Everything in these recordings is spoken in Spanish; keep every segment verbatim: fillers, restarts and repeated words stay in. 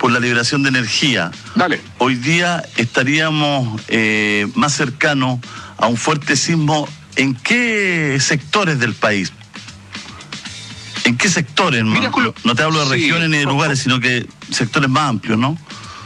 por la liberación de energía. Dale. Hoy día estaríamos eh, más cercanos a un fuerte sismo. ¿En qué sectores del país? ¿En qué sectores? Mira, no, no te hablo de sí, regiones ni de lugares, sino que sectores más amplios, ¿no?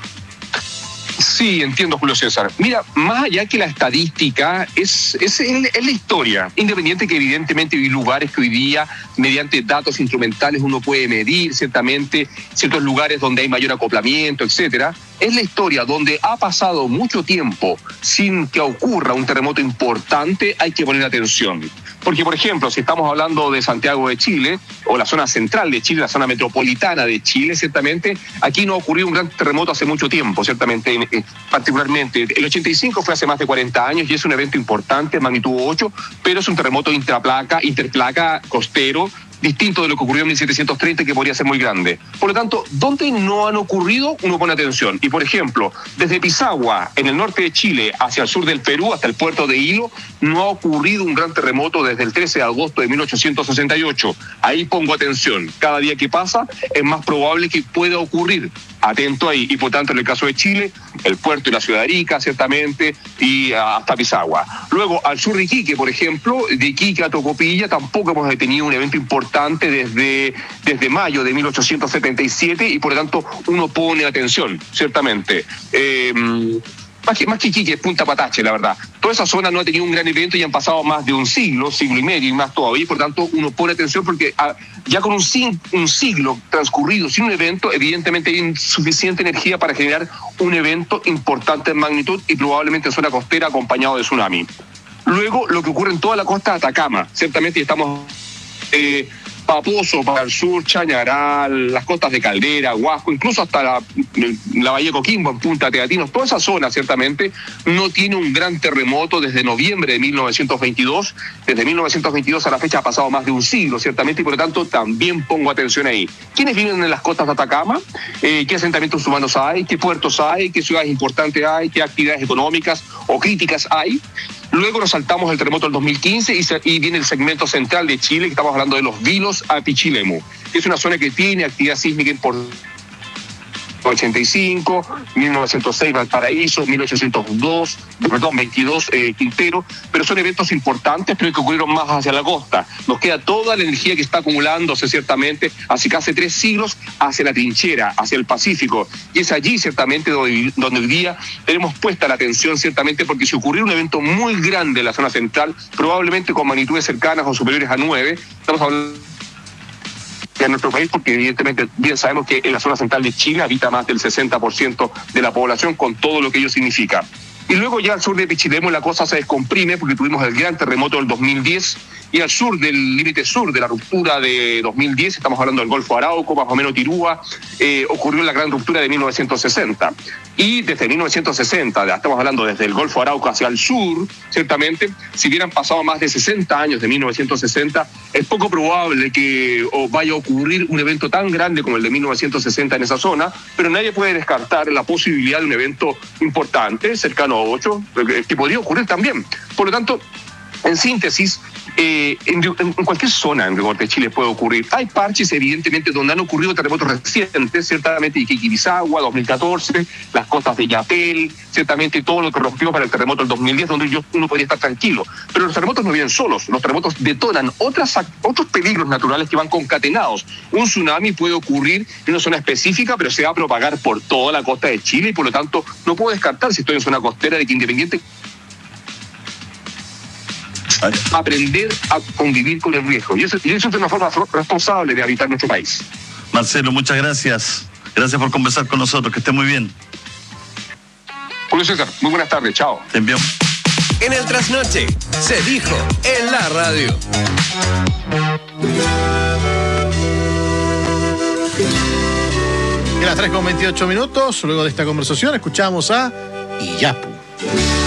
Sí, entiendo, Julio César. Mira, más allá que la estadística, es, es, es la historia. Independiente que evidentemente hay lugares que hoy día, mediante datos instrumentales, uno puede medir ciertamente ciertos lugares donde hay mayor acoplamiento, etcétera. Es la historia donde ha pasado mucho tiempo sin que ocurra un terremoto importante, hay que poner atención. Porque, por ejemplo, si estamos hablando de Santiago de Chile, o la zona central de Chile, la zona metropolitana de Chile, ciertamente, aquí no ha ocurrido un gran terremoto hace mucho tiempo, ciertamente, eh, particularmente. El ochenta y cinco fue hace más de cuarenta años y es un evento importante, magnitud ocho, pero es un terremoto intraplaca, interplaca, costero, distinto de lo que ocurrió en mil setecientos treinta, que podría ser muy grande. Por lo tanto, donde no han ocurrido, uno pone atención. Y, por ejemplo, desde Pisagua, en el norte de Chile, hacia el sur del Perú, hasta el puerto de Hilo, no ha ocurrido un gran terremoto desde el trece de agosto de mil ochocientos sesenta y ocho. Ahí pongo atención. Cada día que pasa, es más probable que pueda ocurrir. Atento ahí. Y, por tanto, en el caso de Chile, el puerto y la ciudad de Arica, ciertamente, y hasta Pisagua. Luego, al sur de Iquique, por ejemplo, de Iquique a Tocopilla, tampoco hemos tenido un evento importante desde, desde mayo de mil ochocientos setenta y siete y por lo tanto uno pone atención, ciertamente. Eh, más, que, más que Iquique, Punta Patache, la verdad. Toda esa zona no ha tenido un gran evento y han pasado más de un siglo, siglo y medio y más todavía, y por lo tanto uno pone atención porque ah, ya con un, un siglo transcurrido sin un evento, evidentemente hay insuficiente energía para generar un evento importante en magnitud y probablemente en zona costera acompañado de tsunami. Luego, lo que ocurre en toda la costa de Atacama, ciertamente estamos... Eh, Paposo para el sur, Chañaral, las costas de Caldera, Huasco, incluso hasta la, la Bahía Coquimbo, en Punta Teatinos, toda esa zona ciertamente no tiene un gran terremoto desde noviembre de mil novecientos veintidós. Desde mil novecientos veintidós a la fecha ha pasado más de un siglo, ciertamente, y por lo tanto también pongo atención ahí. ¿Quiénes viven en las costas de Atacama? Eh, ¿Qué asentamientos humanos hay? ¿Qué puertos hay? ¿Qué ciudades importantes hay? ¿Qué actividades económicas o críticas hay? Luego nos saltamos el terremoto del dos mil quince y, se, y viene el segmento central de Chile, que estamos hablando de los Vilos a Pichilemu, que es una zona que tiene actividad sísmica importante. ochenta y cinco, mil novecientos seis Valparaíso, mil ochocientos dos, perdón, veintidós eh, Quintero, pero son eventos importantes, pero que ocurrieron más hacia la costa. Nos queda toda la energía que está acumulándose ciertamente hace casi tres siglos hacia la trinchera, hacia el Pacífico, y es allí ciertamente donde, donde hoy día tenemos puesta la atención ciertamente, porque si ocurriera un evento muy grande en la zona central, probablemente con magnitudes cercanas o superiores a nueve, estamos hablando en nuestro país, porque evidentemente bien sabemos que en la zona central de Chile habita más del sesenta por ciento de la población, con todo lo que ello significa. Y luego ya al sur de Pichilemu la cosa se descomprime porque tuvimos el gran terremoto del dos mil diez, y al sur del límite sur de la ruptura de dos mil diez, estamos hablando del Golfo Arauco, más o menos Tirúa, eh, ocurrió la gran ruptura de mil novecientos sesenta. Y desde mil novecientos sesenta, estamos hablando desde el Golfo Arauco hacia el sur, ciertamente, si hubieran pasado más de sesenta años de mil novecientos sesenta, es poco probable que o vaya a ocurrir un evento tan grande como el de mil novecientos sesenta en esa zona, pero nadie puede descartar la posibilidad de un evento importante, cercano a ocho, que podría ocurrir también. Por lo tanto, en síntesis, eh, en, en cualquier zona en rigor de Chile puede ocurrir. Hay parches, evidentemente, donde han ocurrido terremotos recientes, ciertamente Iquique, Pisagua, dos mil catorce, las costas de Yapel, ciertamente todo lo que rompió para el terremoto del dos mil diez, donde yo, uno podría estar tranquilo. Pero los terremotos no vienen solos, los terremotos detonan otras, otros peligros naturales que van concatenados. Un tsunami puede ocurrir en una zona específica, pero se va a propagar por toda la costa de Chile, y por lo tanto no puedo descartar, si estoy en zona costera, de que independiente aprender a convivir con el riesgo. Y eso, y eso es una forma responsable de habitar nuestro país. Marcelo, muchas gracias. Gracias por conversar con nosotros. Que esté muy bien. Julio César, muy buenas tardes. Chao. Te envío. En el Trasnoche se dijo en la radio. En las tres con veintiocho minutos, luego de esta conversación, escuchamos a Iyapu.